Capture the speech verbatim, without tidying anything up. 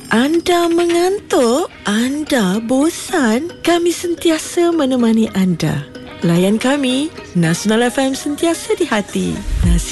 Anda mengantuk? Anda bosan? Kami sentiasa menemani anda. Layan kami, Nasional F M sentiasa di hati. Nasi